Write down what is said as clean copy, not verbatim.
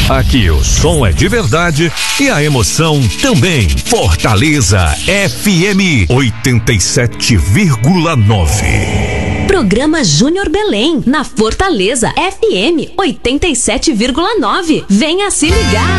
Aqui o som é de verdade e a emoção também. Fortaleza FM 87,9. Programa Júnior Belém, na Fortaleza FM 87,9. Venha se ligar.